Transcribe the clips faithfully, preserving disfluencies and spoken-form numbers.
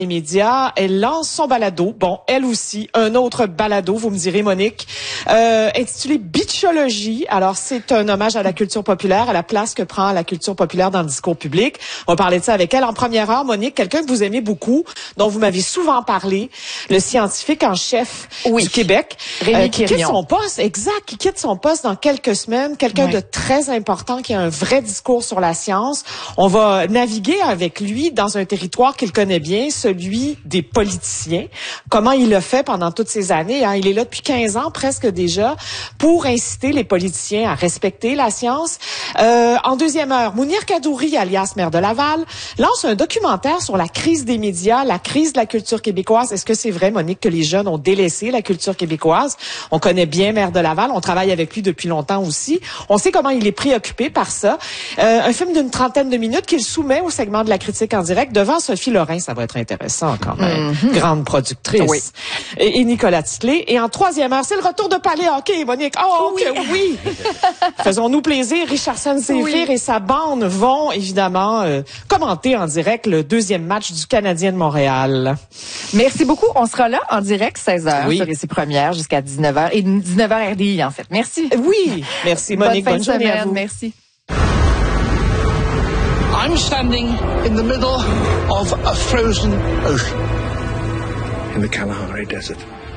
les médias, elle lance son balado. Bon, elle aussi, un autre balado, vous me direz, Monique, euh, intitulé Bitchologie. Alors, c'est un hommage à la culture populaire, à la place que prend la culture populaire dans le discours public. On va parler de ça avec elle en première heure. Monique, quelqu'un que vous aimez beaucoup, dont vous m'avez souvent parlé, le scientifique en chef oui. du Québec, Rémi euh, qui quitte son poste, exact, qui quitte son poste dans quelques semaines. Quelqu'un oui. de très important qui a un vrai discours sur la science. On va naviguer avec lui dans un territoire qu'il connaît bien, celui des politiciens. Comment il a fait pendant toutes ces années, hein? Il est là depuis quinze ans presque déjà, pour inciter les politiciens à respecter la science. Euh, en deuxième heure, Mounir Kadouri, alias maire de Laval, lance un documentaire sur la crise des médias, la crise de la culture québécoise. Est-ce que c'est vrai, Monique, que les jeunes ont délaissé la culture québécoise? On connaît bien maire de Laval, on travaille avec lui depuis longtemps aussi. On sait comment il est préoccupé par ça. Euh, un film d'une trentaine de minutes qu'il soumet au segment de la critique en direct devant Sophie Lorrain. Ça va être intéressant quand même. Mm-hmm. Grande productrice. Oui. Et, et Nicolas Titley. Et en troisième heure, c'est le retour de Palais Hockey, Monique. Oh, oui. Okay, oui. Faisons-nous plaisir. Richardson Zephyr oui. et sa bande vont évidemment euh, commenter en direct le deuxième match du Canadien de Montréal. Merci beaucoup. On sera là en direct seize heures oui. sur les premières jusqu'à dix-neuf heures et dix-neuf heures R D I en fait. Merci. Oui. Merci Monique. Bonne, Bonne journée semaine. À vous. Merci. I'm standing in the middle of a frozen ocean. In the Kalahari Desert.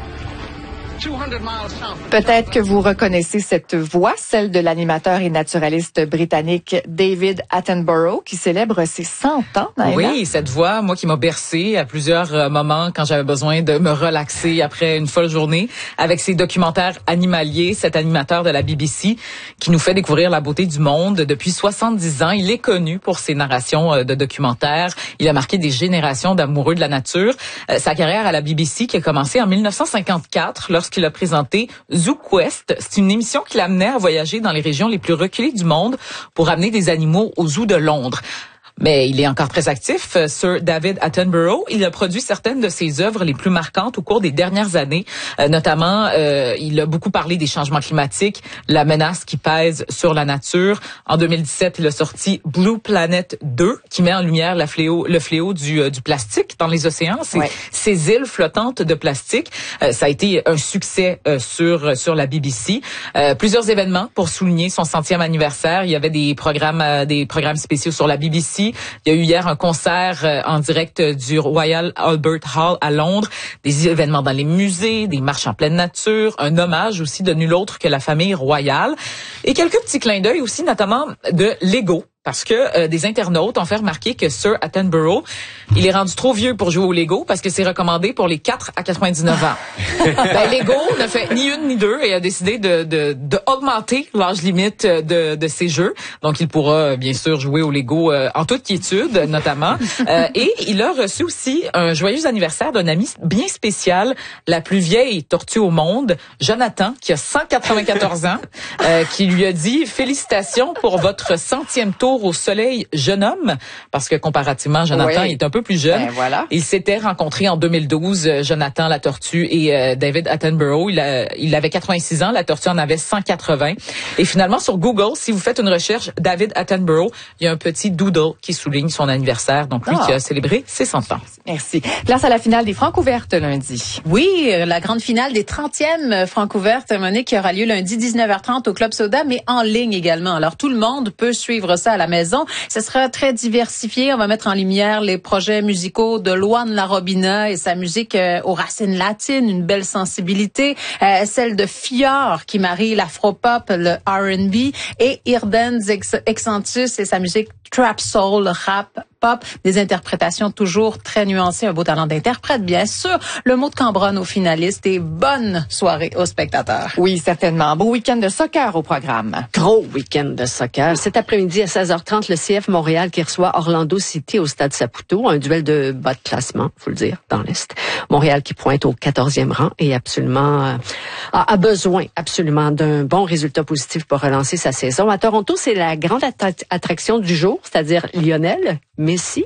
Peut-être que vous reconnaissez cette voix, celle de l'animateur et naturaliste britannique David Attenborough, qui célèbre ses cent ans. Naïla. Oui, cette voix, moi qui m'a bercée à plusieurs moments quand j'avais besoin de me relaxer après une folle journée, avec ses documentaires animaliers, cet animateur de la B B C qui nous fait découvrir la beauté du monde depuis soixante-dix ans. Il est connu pour ses narrations de documentaires. Il a marqué des générations d'amoureux de la nature. Sa carrière à la B B C qui a commencé en mille neuf cent cinquante-quatre, lorsqu'il a présenté ZooQuest. C'est une émission qui l'amenait à voyager dans les régions les plus reculées du monde pour amener des animaux au zoo de Londres. Mais il est encore très actif, Sir David Attenborough. Il a produit certaines de ses œuvres les plus marquantes au cours des dernières années. Euh, notamment, euh, il a beaucoup parlé des changements climatiques, la menace qui pèse sur la nature. En deux mille dix-sept, il a sorti Blue Planet deux, qui met en lumière la fléau, le fléau du, euh, du plastique dans les océans. C'est, ouais. Ces îles flottantes de plastique. Euh, ça a été un succès euh, sur sur la B B C. Euh, plusieurs événements pour souligner son centième anniversaire. Il y avait des programmes, euh, des programmes spéciaux sur la B B C. Il y a eu hier un concert euh, en direct du Royal Albert Hall à Londres, des événements dans les musées, des marches en pleine nature, un hommage aussi de nul autre que la famille royale et quelques petits clins d'œil aussi, notamment de Lego. Parce que euh, des internautes ont fait remarquer que Sir Attenborough, il est rendu trop vieux pour jouer au Lego parce que c'est recommandé pour les quatre à quatre-vingt-dix-neuf ans. ben, Lego ne fait ni une ni deux et a décidé de, de, de augmenter l'âge limite de, de ses jeux. Donc, il pourra bien sûr jouer au Lego euh, en toute quiétude, notamment. Euh, et il a reçu aussi un joyeux anniversaire d'un ami bien spécial, la plus vieille tortue au monde, Jonathan, qui a cent quatre-vingt-quatorze ans, euh, qui lui a dit « Félicitations pour votre centième tour au soleil, jeune homme », parce que comparativement, Jonathan oui. est un peu plus jeune. Ben, voilà. Ils s'étaient rencontrés en deux mille douze, Jonathan, la tortue, et euh, David Attenborough. Il, a, il avait quatre-vingt-six ans, la tortue en avait cent quatre-vingts. Et finalement, sur Google, si vous faites une recherche, David Attenborough, il y a un petit doodle qui souligne son anniversaire, donc lui oh. qui a célébré ses cent ans. Merci. Place à la finale des Francouvertes lundi. Oui, la grande finale des trentièmes Francouvertes, Monique, qui aura lieu lundi dix-neuf heures trente au Club Soda, mais en ligne également. Alors, tout le monde peut suivre ça à la maison. Ce sera très diversifié. On va mettre en lumière les projets musicaux de Luan Larobina et sa musique euh, aux racines latines, une belle sensibilité. Euh, celle de Fior qui marie l'afropop, le R and B, et Irden Exantus et sa musique trap soul, rap, pop, des interprétations toujours très nuancées, un beau talent d'interprète, bien sûr. Le mot de Cambronne aux finalistes et bonne soirée aux spectateurs. Oui, certainement. Beau week-end de soccer au programme. Gros week-end de soccer. Cet après-midi à seize heures trente, le C F Montréal qui reçoit Orlando City au Stade Saputo. Un duel de bas de classement, faut le dire, dans l'Est. Montréal qui pointe au quatorzième rang et absolument euh, a, a besoin absolument d'un bon résultat positif pour relancer sa saison. À Toronto, c'est la grande attra- attraction du jour, c'est-à-dire Lionel Messi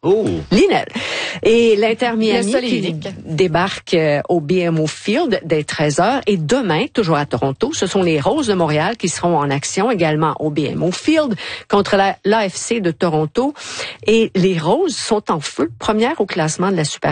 Oh. Linel. Et l'Inter Miami qui unique. débarque au B M O Field dès treize heures. Et demain, toujours à Toronto, ce sont les Roses de Montréal qui seront en action également au B M O Field contre la, l'A F C de Toronto. Et les Roses sont en feu, première au classement de la Super